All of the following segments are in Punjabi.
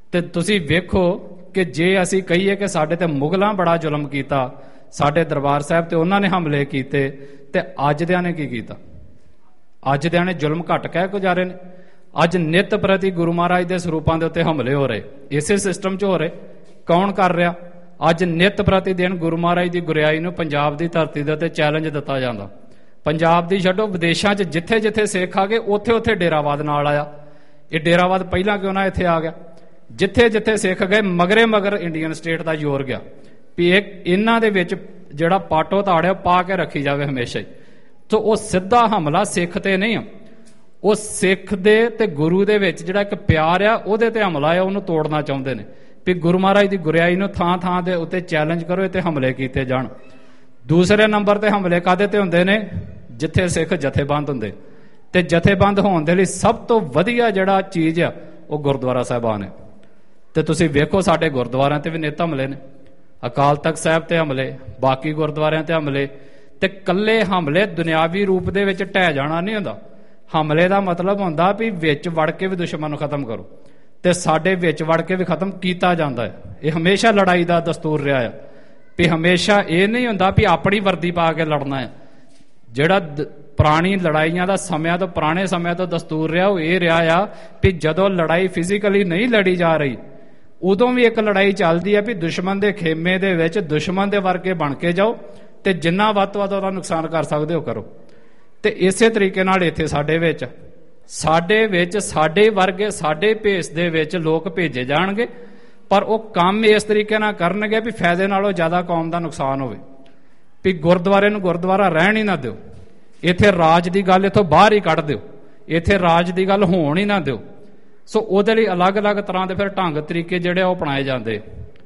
ਤੇ ਤੁਸੀਂ ਵੇਖੋ ਕਿ ਜੇ ਅਸੀਂ ਕਹੀਏ ਕਿ ਸਾਡੇ ਤੇ ਮੁਗਲਾਂ ਬੜਾ ਜ਼ੁਲਮ ਕੀਤਾ, ਸਾਡੇ ਦਰਬਾਰ ਸਾਹਿਬ ਤੇ ਉਹਨਾਂ ਨੇ ਹਮਲੇ ਕੀਤੇ, ਤੇ ਅੱਜ ਦਿਆਂ ਨੇ ਕੀ ਕੀਤਾ? ਅੱਜ ਦਿਆਂ ਨੇ ਜ਼ੁਲਮ ਘੱਟ ਕਹਿ ਗੁਜ਼ਾਰੇ ਨੇ। ਅੱਜ ਨਿੱਤ ਪ੍ਰਤੀ ਗੁਰੂ ਮਹਾਰਾਜ ਦੇ ਸਰੂਪਾਂ ਦੇ ਉੱਤੇ ਹਮਲੇ ਹੋ ਰਹੇ, ਇਸੇ ਸਿਸਟਮ 'ਚ ਹੋ ਰਹੇ। ਕੌਣ ਕਰ ਰਿਹਾ? ਅੱਜ ਨਿੱਤ ਪ੍ਰਤੀ ਦਿਨ ਗੁਰੂ ਮਹਾਰਾਜ ਦੀ ਗੁਰਿਆਈ ਨੂੰ ਪੰਜਾਬ ਦੀ ਧਰਤੀ ਦੇ ਉੱਤੇ ਚੈਲੰਜ ਦਿੱਤਾ ਜਾਂਦਾ। ਪੰਜਾਬ ਦੀ ਛੱਡੋ, ਵਿਦੇਸ਼ਾਂ 'ਚ ਜਿੱਥੇ ਜਿੱਥੇ ਸਿੱਖ ਆ ਗਏ ਉੱਥੇ ਉੱਥੇ ਡੇਰਾਵਾਦ ਨਾਲ ਆਇਆ। ਇਹ ਡੇਰਾਵਾਦ ਪਹਿਲਾਂ ਕਿਉਂ ਨਾ ਇੱਥੇ ਆ ਗਿਆ? ਜਿੱਥੇ ਜਿੱਥੇ ਸਿੱਖ ਗਏ ਮਗਰੇ ਮਗਰ ਇੰਡੀਅਨ ਸਟੇਟ ਦਾ ਜ਼ੋਰ ਗਿਆ ਵੀ ਇਹਨਾਂ ਦੇ ਵਿੱਚ ਜਿਹੜਾ ਪਾਟੋ ਤਾੜਿਆ ਪਾ ਕੇ ਰੱਖੀ ਜਾਵੇ ਹਮੇਸ਼ਾ ਹੀ। ਤੋ ਉਹ ਸਿੱਧਾ ਹਮਲਾ ਸਿੱਖ ਤੇ ਨਹੀਂ ਆ, ਉਹ ਸਿੱਖ ਦੇ ਤੇ ਗੁਰੂ ਦੇ ਵਿੱਚ ਜਿਹੜਾ ਇੱਕ ਪਿਆਰ ਆ ਉਹਦੇ ਤੇ ਹਮਲਾ ਆ, ਉਹਨੂੰ ਤੋੜਨਾ ਚਾਹੁੰਦੇ ਨੇ ਵੀ ਗੁਰੂ ਮਹਾਰਾਜ ਦੀ ਗੁਰਿਆਈ ਨੂੰ ਥਾਂ ਥਾਂ ਦੇ ਉੱਤੇ ਚੈਲੰਜ ਕਰੋ, ਇਹ ਤੇ ਹਮਲੇ ਕੀਤੇ ਜਾਣ। ਦੂਸਰੇ ਨੰਬਰ ਤੇ ਹਮਲੇ ਕਾਹਦੇ ਤੇ ਹੁੰਦੇ ਨੇ? ਜਿੱਥੇ ਸਿੱਖ ਜਥੇਬੰਦ ਹੁੰਦੇ, ਤੇ ਜਥੇਬੰਦ ਹੋਣ ਦੇ ਲਈ ਸਭ ਤੋਂ ਵਧੀਆ ਜਿਹੜਾ ਚੀਜ਼ ਆ ਉਹ ਗੁਰਦੁਆਰਾ ਸਾਹਿਬਾਨ ਹੈ। ਤੇ ਤੁਸੀਂ ਵੇਖੋ ਸਾਡੇ ਗੁਰਦੁਆਰਿਆਂ ਤੇ ਵੀ ਨਿੱਤ ਹਮਲੇ ਨੇ, ਅਕਾਲ ਤਖਤ ਸਾਹਿਬ ਤੇ ਹਮਲੇ, ਬਾਕੀ ਗੁਰਦੁਆਰਿਆਂ ਤੇ ਹਮਲੇ। ਤੇ ਕੱਲੇ ਹਮਲੇ ਦੁਨਿਆਵੀ ਰੂਪ ਦੇ ਵਿੱਚ ਢਹਿ ਜਾਣਾ ਨਹੀਂ ਹੁੰਦਾ। ਹਮਲੇ ਦਾ ਮਤਲਬ ਹੁੰਦਾ ਵੀ ਵਿੱਚ ਵੜ ਕੇ ਵੀ ਦੁਸ਼ਮਣ ਨੂੰ ਖਤਮ ਕਰੋ, ਤੇ ਸਾਡੇ ਵਿੱਚ ਵੜ ਕੇ ਵੀ ਖਤਮ ਕੀਤਾ ਜਾਂਦਾ ਹੈ। ਇਹ ਹਮੇਸ਼ਾ ਲੜਾਈ ਦਾ ਦਸਤੂਰ ਰਿਹਾ ਹੈ ਵੀ ਹਮੇਸ਼ਾ ਇਹ ਨਹੀਂ ਹੁੰਦਾ ਵੀ ਆਪਣੀ ਵਰਦੀ ਪਾ ਕੇ ਲੜਨਾ ਹੈ। ਜਿਹੜਾ ਪੁਰਾਣੀ ਲੜਾਈਆਂ ਦਾ ਸਮਿਆਂ ਤੋਂ, ਪੁਰਾਣੇ ਸਮਿਆਂ ਤੋਂ ਦਸਤੂਰ ਰਿਹਾ ਉਹ ਇਹ ਰਿਹਾ ਆ ਵੀ ਜਦੋਂ ਲੜਾਈ ਫਿਜ਼ੀਕਲੀ ਨਹੀਂ ਲੜੀ ਜਾ ਰਹੀ ਉਦੋਂ ਵੀ ਇੱਕ ਲੜਾਈ ਚੱਲਦੀ ਹੈ ਵੀ ਦੁਸ਼ਮਣ ਦੇ ਖੇਮੇ ਦੇ ਵਿੱਚ ਦੁਸ਼ਮਣ ਦੇ ਵਰਗੇ ਬਣ ਕੇ ਜਾਓ ਤੇ ਜਿੰਨਾ ਵੱਧ ਤੋਂ ਵੱਧ ਉਹਦਾ ਨੁਕਸਾਨ ਕਰ ਸਕਦੇ ਹੋ ਕਰੋ। ਤੇ ਇਸੇ ਤਰੀਕੇ ਨਾਲ ਇੱਥੇ ਸਾਡੇ ਵਿੱਚ ਸਾਡੇ ਵਰਗੇ ਸਾਡੇ ਭੇਸ ਦੇ ਵਿੱਚ ਲੋਕ ਭੇਜੇ ਜਾਣਗੇ, ਪਰ ਉਹ ਕੰਮ ਇਸ ਤਰੀਕੇ ਨਾਲ ਕਰਨਗੇ ਵੀ ਫਾਇਦੇ ਨਾਲੋਂ ਜ਼ਿਆਦਾ ਕੌਮ ਦਾ ਨੁਕਸਾਨ ਹੋਵੇ। ਵੀ ਗੁਰਦੁਆਰੇ ਨੂੰ ਗੁਰਦੁਆਰਾ ਰਹਿਣ ਹੀ ਨਾ ਦਿਓ, ਇੱਥੇ ਰਾਜ ਦੀ ਗੱਲ ਇੱਥੋਂ ਬਾਹਰ ਹੀ ਕੱਢ ਦਿਓ, ਇੱਥੇ ਰਾਜ ਦੀ ਗੱਲ ਹੋਣ ਹੀ ਨਾ ਦਿਓ। ਸੋ ਉਹਦੇ ਲਈ ਅਲੱਗ-ਅਲੱਗ ਤਰ੍ਹਾਂ ਦੇ ਫਿਰ ਢੰਗ ਤਰੀਕੇ ਜਿਹੜੇ ਉਹ ਅਪਣਾਏ ਜਾਂਦੇ।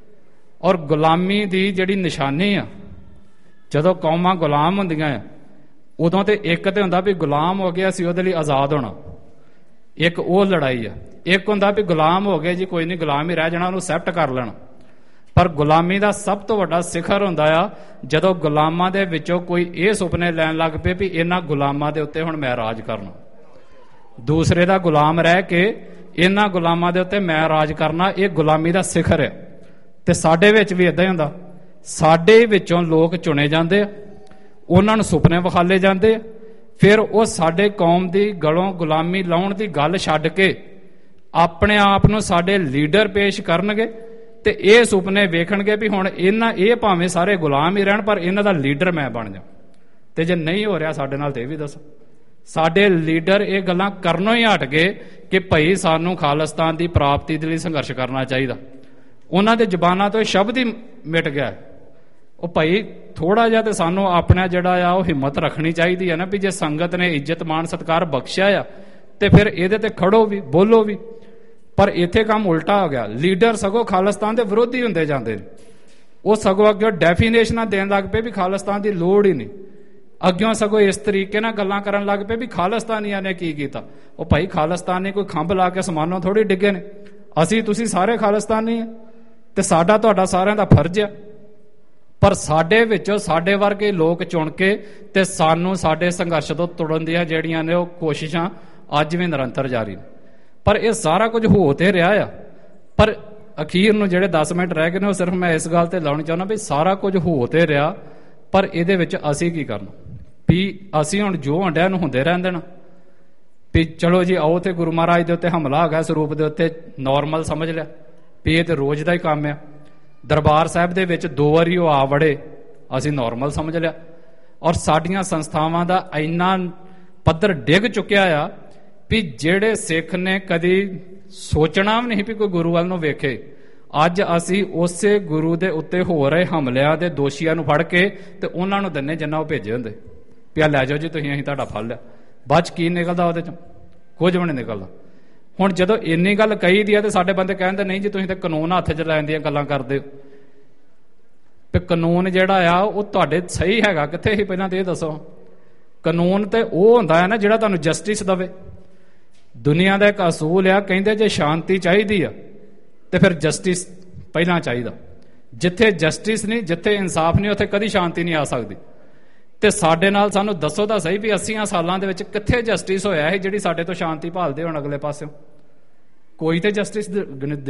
ਔਰ ਗੁਲਾਮੀ ਦੀ ਜਿਹੜੀ ਨਿਸ਼ਾਨੀ ਆ, ਜਦੋਂ ਕੌਮਾਂ ਗੁਲਾਮ ਹੁੰਦੀਆਂ ਆ ਉਦੋਂ ਤੇ ਇੱਕ ਤੇ ਹੁੰਦਾ ਵੀ ਗੁਲਾਮ ਹੋ ਗਿਆ ਸੀ ਉਹਦੇ ਲਈ ਆਜ਼ਾਦ ਹੋਣਾ, ਇੱਕ ਉਹ ਲੜਾਈ ਆ। ਇੱਕ ਹੁੰਦਾ ਵੀ ਗੁਲਾਮ ਹੋ ਗਏ ਜੀ ਕੋਈ ਨਹੀਂ ਗੁਲਾਮ ਹੀ ਰਹਿ ਜਾਣਾ, ਉਹਨੂੰ ਐਕਸੈਪਟ ਕਰ ਲੈਣਾ। ਪਰ ਗੁਲਾਮੀ ਦਾ ਸਭ ਤੋਂ ਵੱਡਾ ਸਿਖਰ ਹੁੰਦਾ ਆ ਜਦੋਂ ਗੁਲਾਮਾਂ ਦੇ ਵਿੱਚੋਂ ਕੋਈ ਇਹ ਸੁਪਨੇ ਲੈਣ ਲੱਗ ਪਏ ਵੀ ਇਹਨਾਂ ਗੁਲਾਮਾਂ ਦੇ ਉੱਤੇ ਹੁਣ ਮੈਂ ਰਾਜ ਕਰਨਾ, ਦੂਸਰੇ ਦਾ ਗੁਲਾਮ ਰਹਿ ਕੇ ਇਹਨਾਂ ਗੁਲਾਮਾਂ ਦੇ ਉੱਤੇ ਮੈਂ ਰਾਜ ਕਰਨਾ। ਇਹ ਗੁਲਾਮੀ ਦਾ ਸਿਖਰ ਹੈ। ਤੇ ਸਾਡੇ ਵਿੱਚ ਵੀ ਇਦਾਂ ਹੀ ਹੁੰਦਾ, ਸਾਡੇ ਵਿੱਚੋਂ ਲੋਕ ਚੁਣੇ ਜਾਂਦੇ ਆ, ਉਹਨਾਂ ਨੂੰ ਸੁਪਨੇ ਵਿਖਾਲੇ ਜਾਂਦੇ ਆ, ਫਿਰ ਉਹ ਸਾਡੇ ਕੌਮ ਦੀ ਗਲੋਂ ਗੁਲਾਮੀ ਲਾਉਣ ਦੀ ਗੱਲ ਛੱਡ ਕੇ ਆਪਣੇ ਆਪ ਨੂੰ ਸਾਡੇ ਲੀਡਰ ਪੇਸ਼ ਕਰਨਗੇ ਤੇ ਇਹ ਸੁਪਨੇ ਵੇਖਣਗੇ ਵੀ ਹੁਣ ਇਹ ਭਾਵੇਂ ਸਾਰੇ ਗੁਲਾਮ ਹੀ ਰਹਿਣ ਪਰ ਇਹਨਾਂ ਦਾ ਲੀਡਰ ਮੈਂ ਬਣ ਜਾ। ਤੇ ਜੇ ਨਹੀਂ ਹੋ ਰਿਹਾ ਸਾਡੇ ਨਾਲ ਤੇ ਇਹ ਵੀ ਦੱਸੋ। ਸਾਡੇ ਲੀਡਰ ਇਹ ਗੱਲਾਂ ਕਰਨੋਂ ਹੀ ਹਟ ਗਏ ਕਿ ਭਾਈ ਸਾਨੂੰ ਖਾਲਿਸਤਾਨ ਦੀ ਪ੍ਰਾਪਤੀ ਦੇ ਲਈ ਸੰਘਰਸ਼ ਕਰਨਾ ਚਾਹੀਦਾ। ਉਹਨਾਂ ਦੇ ਜ਼ਬਾਨਾਂ ਤੋਂ ਸ਼ਬਦ ਹੀ ਮਿਟ ਗਿਆ। ਉਹ ਭਾਈ ਥੋੜਾ ਜਿਹਾ ਤੇ ਸਾਨੂੰ ਆਪਣਾ ਜਿਹੜਾ ਆ ਉਹ ਹਿੰਮਤ ਰੱਖਣੀ ਚਾਹੀਦੀ ਹੈ ਨਾ ਵੀ ਜੇ ਸੰਗਤ ਨੇ ਇੱਜ਼ਤ ਮਾਣ ਸਤਿਕਾਰ ਬਖਸ਼ਿਆ ਆ ਤੇ ਫਿਰ ਇਹਦੇ ਤੇ ਖੜੋ ਵੀ ਬੋਲੋ ਵੀ। ਪਰ ਇੱਥੇ ਕੰਮ ਉਲਟਾ ਹੋ ਗਿਆ, ਲੀਡਰ ਸਗੋਂ ਖਾਲਿਸਤਾਨ ਦੇ ਵਿਰੋਧੀ ਹੁੰਦੇ ਜਾਂਦੇ ਨੇ। ਉਹ ਸਗੋਂ ਅੱਗੇ ਡੈਫੀਨੇਸ਼ਨਾਂ ਦੇਣ ਲੱਗ ਪਏ ਵੀ ਖਾਲਿਸਤਾਨ ਦੀ ਲੋੜ ਹੀ ਨਹੀਂ, ਅੱਗਿਓਂ ਸਗੋਂ ਇਸ ਤਰੀਕੇ ਨਾਲ ਗੱਲਾਂ ਕਰਨ ਲੱਗ ਪਏ ਵੀ ਖਾਲਿਸਤਾਨੀਆਂ ਨੇ ਕੀ ਕੀਤਾ। ਉਹ ਭਾਈ ਖਾਲਿਸਤਾਨ ਨੇ ਕੋਈ ਖੰਭ ਲਾ ਕੇ ਸਮਾਨੋਂ ਥੋੜੀ ਡਿੱਗੇ ਨੇ, ਅਸੀਂ ਤੁਸੀਂ ਸਾਰੇ ਖਾਲਿਸਤਾਨੀ ਆ ਤੇ ਸਾਡਾ ਤੁਹਾਡਾ ਸਾਰਿਆਂ ਦਾ ਫਰਜ਼ ਆ। ਪਰ ਸਾਡੇ ਵਿੱਚੋਂ ਸਾਡੇ ਵਰਗੇ ਲੋਕ ਚੁਣ ਕੇ ਤੇ ਸਾਨੂੰ ਸਾਡੇ ਸੰਘਰਸ਼ ਤੋਂ ਤੋੜਨ ਦੀਆਂ ਜਿਹੜੀਆਂ ਨੇ ਉਹ ਕੋਸ਼ਿਸ਼ਾਂ ਅੱਜ ਵੀ ਨਿਰੰਤਰ ਜਾਰੀ ਨੇ। ਪਰ ਇਹ ਸਾਰਾ ਕੁਝ ਹੋ ਤੇ ਰਿਹਾ ਆ, ਪਰ ਅਖੀਰ ਨੂੰ ਜਿਹੜੇ 10 ਮਿੰਟ ਰਹਿ ਗਏ ਨੇ ਉਹ ਸਿਰਫ ਮੈਂ ਇਸ ਗੱਲ ਤੇ ਲਾਉਣੀ ਚਾਹੁੰਦਾ ਵੀ ਸਾਰਾ ਕੁਝ ਹੋ ਤੇ ਰਿਹਾ, ਪਰ ਇਹਦੇ ਵਿੱਚ ਅਸੀਂ ਕੀ ਕਰਨਾ ਵੀ ਅਸੀਂ ਹੁਣ ਜੋ ਹੰਡਿਆ ਨੂੰ ਹੁੰਦੇ ਰਹਿਣ ਦੇਣਾ ਵੀ ਚਲੋ ਜੀ ਆਓ ਤੇ ਗੁਰੂ ਮਹਾਰਾਜ ਦੇ ਉੱਤੇ ਹਮਲਾ ਹੋ ਗਿਆ ਸਰੂਪ ਦੇ ਉੱਤੇ ਨਾਰਮਲ ਸਮਝ ਲਿਆ ਵੀ ਇਹ ਤੇ ਰੋਜ਼ ਦਾ ਹੀ ਕੰਮ ਆ। ਦਰਬਾਰ ਸਾਹਿਬ ਦੇ ਵਿੱਚ 2 ਵਾਰੀ ਉਹ ਆ ਵੜੇ, ਅਸੀਂ ਨਾਰਮਲ ਸਮਝ ਲਿਆ। ਔਰ ਸਾਡੀਆਂ ਸੰਸਥਾਵਾਂ ਦਾ ਇੰਨਾ ਪੱਧਰ ਡਿੱਗ ਚੁੱਕਿਆ ਆ ਵੀ ਜਿਹੜੇ ਸਿੱਖ ਨੇ ਕਦੀ ਸੋਚਣਾ ਵੀ ਨਹੀਂ ਵੀ ਕੋਈ ਗੁਰੂ ਵੱਲ ਨੂੰ ਵੇਖੇ, ਅੱਜ ਅਸੀਂ ਉਸੇ ਗੁਰੂ ਦੇ ਉੱਤੇ ਹੋ ਰਹੇ ਹਮਲਿਆਂ ਦੇ ਦੋਸ਼ੀਆਂ ਨੂੰ ਫੜ ਕੇ ਤੇ ਉਹਨਾਂ ਨੂੰ ਦਿੰਨੇ ਜਿੰਨਾ ਉਹ ਭੇਜੇ ਹੁੰਦੇ ਵੀ ਆ ਲੈ ਜਾਓ ਜੀ ਤੁਸੀਂ, ਅਸੀਂ ਤੁਹਾਡਾ ਫੜ ਲਿਆ। ਬਾਅਦ ਚ ਕੀ ਨਿਕਲਦਾ ਉਹਦੇ ਚੋਂ? ਕੁਝ ਵੀ ਨਹੀਂ ਨਿਕਲਦਾ। ਹੁਣ ਜਦੋਂ ਇੰਨੀ ਗੱਲ ਕਹੀ ਦੀ ਆ ਤੇ ਸਾਡੇ ਬੰਦੇ ਕਹਿੰਦੇ ਨਹੀਂ ਜੀ ਤੁਸੀਂ ਤਾਂ ਕਾਨੂੰਨ ਹੱਥ 'ਚ ਲੈਣ ਦੀਆਂ ਗੱਲਾਂ ਕਰਦੇ ਹੋ। ਤੇ ਕਾਨੂੰਨ ਜਿਹੜਾ ਆ ਉਹ ਤੁਹਾਡੇ ਸਹੀ ਹੈਗਾ ਕਿੱਥੇ ਸੀ ਪਹਿਲਾਂ ਤੇ ਇਹ ਦੱਸੋ। ਕਾਨੂੰਨ ਤੇ ਉਹ ਹੁੰਦਾ ਹੈ ਨਾ ਜਿਹੜਾ ਤੁਹਾਨੂੰ ਜਸਟਿਸ ਦਵੇ। ਦੁਨੀਆ ਦਾ ਇੱਕ ਅਸੂਲ ਆ, ਕਹਿੰਦੇ ਜੇ ਸ਼ਾਂਤੀ ਚਾਹੀਦੀ ਆ ਤੇ ਫਿਰ ਜਸਟਿਸ ਪਹਿਲਾਂ ਚਾਹੀਦਾ। ਜਿੱਥੇ ਜਸਟਿਸ ਨਹੀਂ, ਜਿੱਥੇ ਇਨਸਾਫ ਨਹੀਂ, ਉੱਥੇ ਕਦੀ ਸ਼ਾਂਤੀ ਨਹੀਂ ਆ ਸਕਦੀ। ਤੇ ਸਾਡੇ ਨਾਲ ਸਾਨੂੰ ਦੱਸੋ ਤਾਂ ਸਹੀ ਵੀ 80 ਸਾਲਾਂ ਦੇ ਵਿੱਚ ਕਿੱਥੇ ਜਸਟਿਸ ਹੋਇਆ ਹੈ ਜਿਹੜੀ ਸਾਡੇ ਤੋਂ ਸ਼ਾਂਤੀ ਭਾਲਦੇ ਹੋਣ ਅਗਲੇ ਪਾਸਿਓਂ? ਕੋਈ ਤੇ ਜਸਟਿਸ